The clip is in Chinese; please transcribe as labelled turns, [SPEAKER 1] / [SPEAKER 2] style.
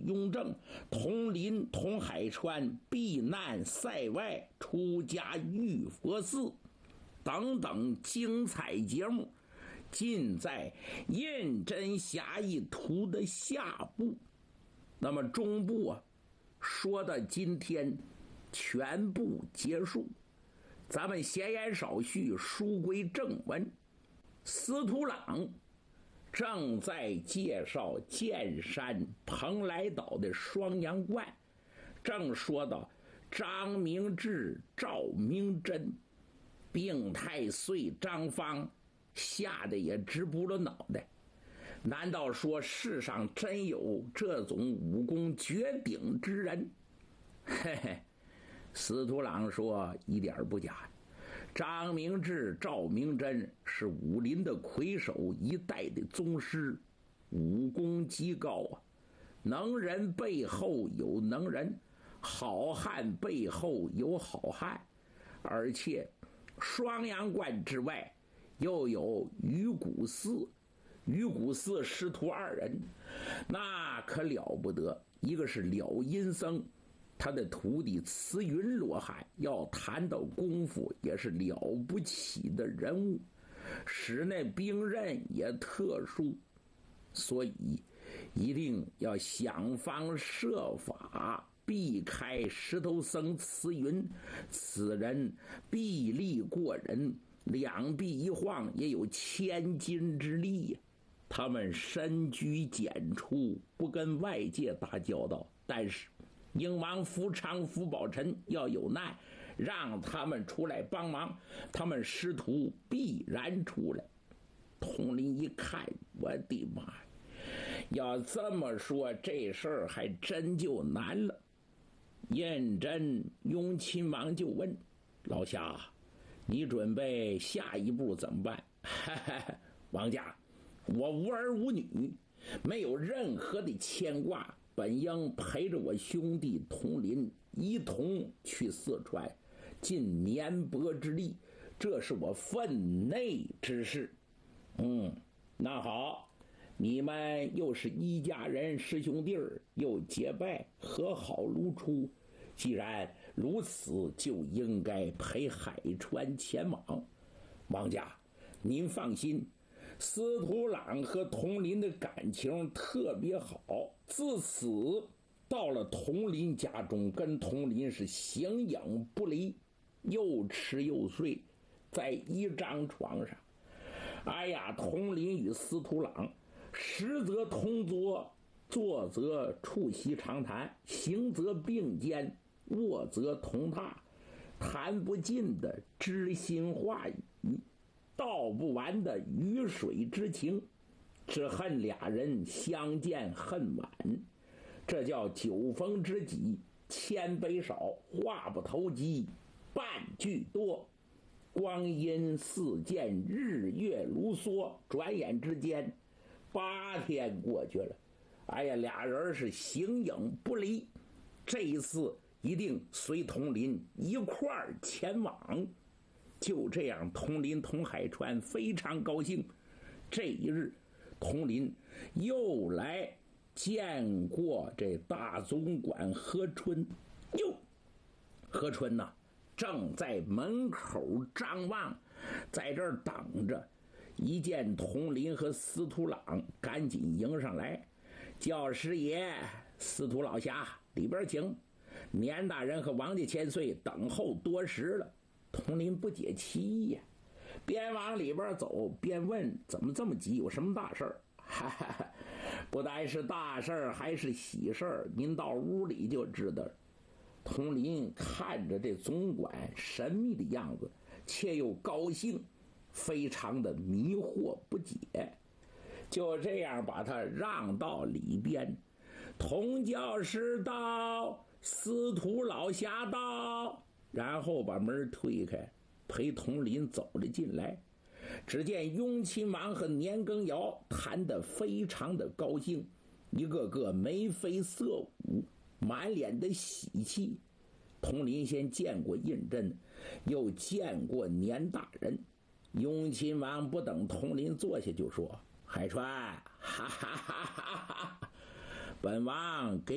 [SPEAKER 1] 雍正、统领统海川避难塞外、出家玉佛寺等等精彩节目，尽在《胤禛侠义图》的下部。那么中部说到今天全部结束，咱们闲言少叙，书归正文。司徒朗正在介绍剑山蓬莱岛的双阳观，正说到张明志、赵明真，病太岁张方吓得也直不了脑袋。难道说世上真有这种武功绝顶之人？嘿嘿，司徒朗说一点不假。张明志、赵明真是武林的魁首，一代的宗师，武功极高啊！能人背后有能人，好汉背后有好汉，而且双阳观之外又有鱼骨寺，鱼骨寺师徒二人，那可了不得。一个是了阴僧，他的徒弟慈云罗汉，要谈到功夫也是了不起的人物，使那兵刃也特殊，所以一定要想方设法避开石头僧慈云。此人臂力过人，两臂一晃也有1000斤之力。他们深居简出，不跟外界打交道，但是英王福昌、福宝臣要有难，让他们出来帮忙，他们师徒必然出来。统领一看，我的妈呀，要这么说这事儿还真就难了。胤禛雍亲王就问老夏，你准备下一步怎么办？王家，我无儿无女，没有任何的牵挂，本应陪着我兄弟统领一同去四川，尽绵薄之力，这是我分内之事。那好，你们又是一家人，师兄弟儿，又结拜，和好如初。既然如此，就应该陪海川前往。王家，您放心，司徒朗和统领的感情特别好，自此到了统领家中，跟统领是形影不离，又吃又睡在一张床上。哎呀，统领与司徒朗食则同坐，坐则促膝长谈，行则并肩，卧则同榻，谈不尽的知心话语，道不完的鱼水之情，只恨俩人相见恨晚。这叫酒逢知己千杯少，话不投机半句多。光阴似箭，日月如梭，转眼之间8天过去了。哎呀，俩人是形影不离，这一次一定随统领一块儿前往。就这样，统领统海川非常高兴。这一日，统领又来见过这大总管何春。何春呐，正在门口张望，在这儿等着。一见统领和司徒朗，赶紧迎上来，叫师爷，司徒老侠，里边请。年大人和王家千岁等候多时了。统领不解其意呀，边往里边走边问，怎么这么急，有什么大事儿？不但是大事儿，还是喜事儿，您到屋里就知道了。统领看着这总管神秘的样子，却又高兴，非常的迷惑不解，就这样把他让到里边。童教师到，司徒老侠到，然后把门推开，陪统领走了进来。只见雍亲王和年羹尧谈得非常的高兴，一个个眉飞色舞，满脸的喜气。统领先见过胤禛，又见过年大人。雍亲王不等统领坐下就说：海川，哈哈哈哈哈，本王给